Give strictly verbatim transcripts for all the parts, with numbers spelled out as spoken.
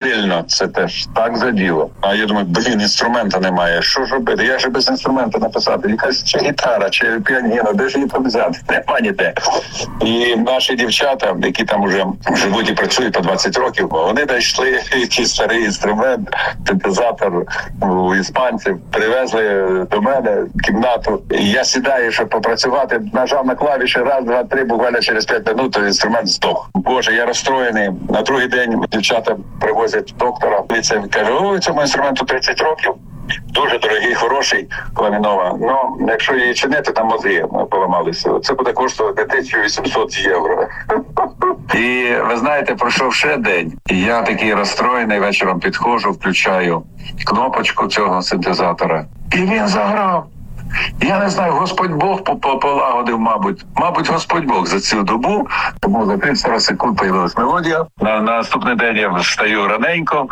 Правильно, це теж так заділо. А я думаю, блін, інструмента немає. Що ж робити? Як же без інструмента написати? Якась чи гітара, чи піаніно, де ж її там взяти? Нема ніде. І наші дівчата, які там вже живуть і працюють по двадцять років, вони знайшли якийсь старий інструмент, синтезатор у іспанців, привезли до мене в кімнату. І я сідаю, щоб попрацювати, нажав на клавіші, раз, два, три, буквально через п'ять минут, то інструмент здох. Боже, я розстроєний. На другий день дівчата привозять доктора, і це каже, о, цьому інструменту тридцять років. Дуже дорогий, хороший, ламінова. Ну, якщо її чинити, там мозги поламалися. Це буде коштувати тисячу вісімсот євро. І ви знаєте, пройшов ще день. І я такий розстроєний, вечором підходжу, включаю кнопочку цього синтезатора. І він заграв. Я не знаю, Господь Бог полагодив, мабуть. Мабуть, Господь Бог за цю добу. Тому за тридцять секунд появилась мелодія. На, на наступний день я встаю раненько,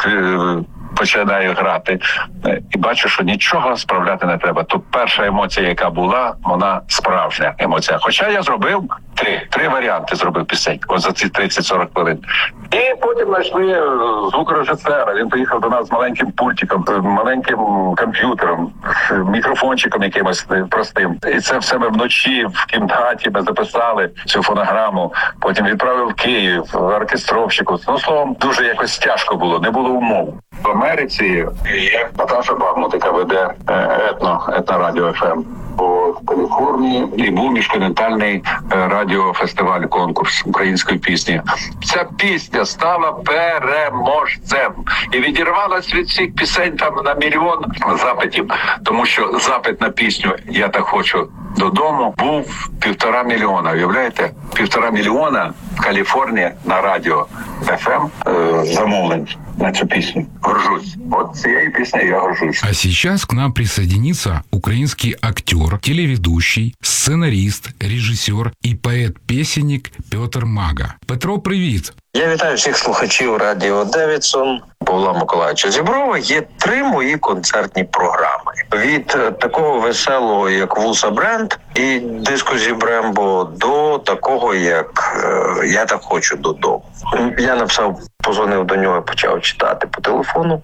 починаю грати і бачу, що нічого справляти не треба. То перша емоція, яка була, вона справжня емоція. Хоча я зробив три, три варіанти зробив пісень, ось за ці тридцять-сорок хвилин. І потім знайшли звукорежисера. Він приїхав до нас з маленьким пультиком, маленьким комп'ютером, мікрофончиком якимось простим. І це все ми вночі в кімнаті ми записали цю фонограму. Потім відправив в Київ, оркестровщику. Ну, словом, дуже якось тяжко було, не було умов. В Америці є Наташа Бахмут, яка веде етно, етнорадіо еф ем по Каліфорнії, і був міжконтинентальний радіофестиваль, конкурс української пісні. Ця пісня стала переможцем і відірвалась від всіх пісень там на мільйон запитів, тому що запит на пісню «Я так хочу додому» був півтора мільйона, уявляєте? Півтора мільйона в Каліфорнії на радіо еф ем е, замовлень на цю пісню. Горжусь. Вот цією піснею я горжусь. А сейчас к нам присоединится украинский актер, телеведущий, сценарист, режиссер и поэт-песенник Петр Мага. Петро, привіт! Я вітаю всіх слухачів Радіо Девідсон. Павла Миколаївича Зіброва. Є три мої концертні програми. Від такого веселого, як Вуса Бренд і диску зі Брембо, до такого, як Я так хочу додому. Я написав, позвонив до нього і почав читати по телефону.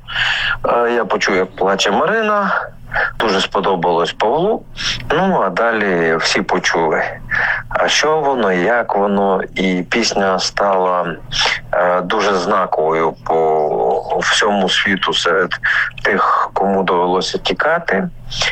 Я почув, як плаче Марина. Дуже сподобалось Павлу. Ну, а далі всі почули, а що воно, як воно. І пісня стала е, дуже знаковою по всьому світу серед тих, кому довелося тікати.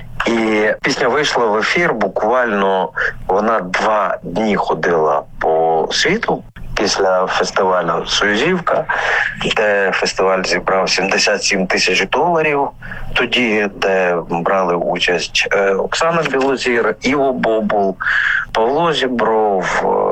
І пісня вийшла в ефір, буквально вона два дні ходила по світу. Після фестивалю «Союзівка», де фестиваль зібрав сімдесят сім тисяч доларів, тоді, де брали участь Оксана Білозір, Іво Бобул, Павло Зібров,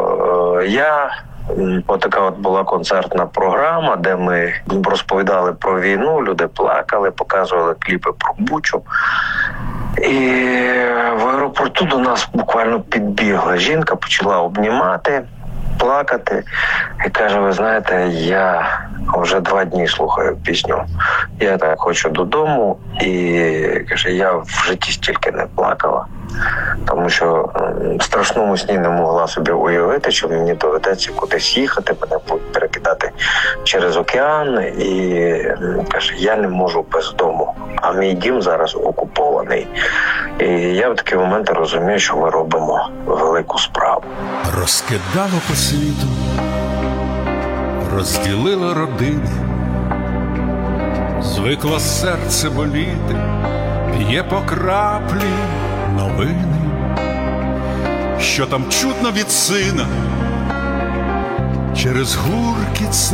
я. Отака от була концертна програма, де ми розповідали про війну, люди плакали, показували кліпи про Бучу. І в аеропорту до нас буквально підбігла жінка, почала обнімати, плакати і каже, ви знаєте, я вже два дні слухаю пісню «Я так хочу додому», і каже, я в житті стільки не плакала, тому що в страшному сні не могла собі уявити, що мені доведеться кудись їхати, мене будуть перекидати через океан, і каже, я не можу без дому, а мій дім зараз окупований. І я в такі моменти розумію, що ми робимо велику справу. Розкидало по світу, розділило родини, звикло серце боліти, п'є по краплі новини, що там чутно від сина через гуркіт